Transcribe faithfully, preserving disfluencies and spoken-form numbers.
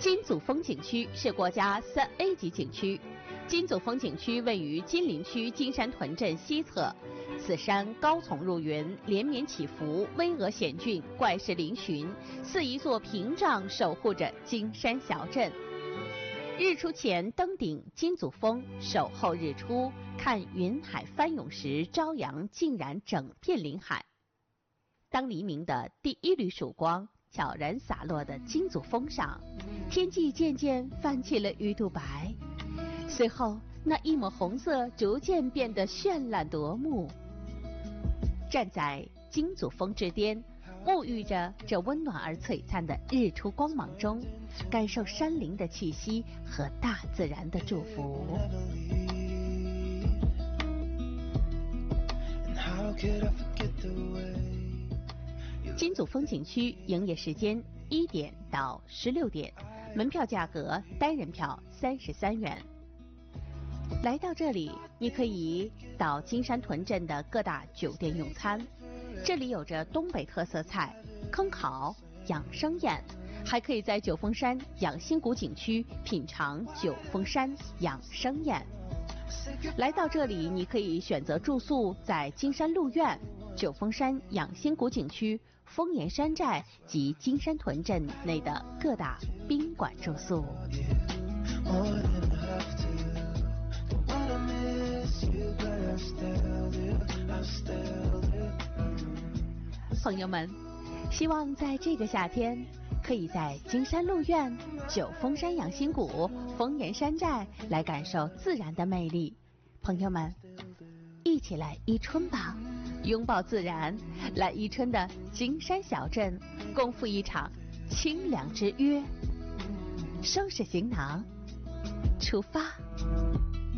金祖峰景区是国家三 A 级景区。金祖峰景区位于金陵区金山屯镇西侧，此山高丛入云，连绵起伏，巍峨险峻，怪石嶙峋，似一座屏障守护着金山小镇。日出前登顶金祖峰，守候日出，看云海翻涌时，朝阳浸染整片临海。当黎明的第一缕曙光悄然洒落的金祖峰上，天际渐渐泛起了鱼肚白，随后那一抹红色逐渐变得绚烂夺目。站在金祖峰之巅，沐浴着这温暖而璀璨的日出光芒中，感受山林的气息和大自然的祝福。金祖峰景区营业时间一点到十六点，门票价格单人票三十三元。来到这里，你可以到金山屯镇的各大酒店用餐，这里有着东北特色菜坑烤、养生宴，还可以在九峰山养心谷景区品尝九峰山养生宴。来到这里，你可以选择住宿在金山鹿苑、九峰山养心谷景区、丰岩山寨及金山屯镇内的各大宾馆住宿。朋友们，希望在这个夏天，可以在金山鹿苑、九峰山养心谷、丰岩山寨来感受自然的魅力。朋友们，一起来伊春吧，拥抱自然，来伊春的金山小镇共赴一场清凉之约。收拾行囊，出发。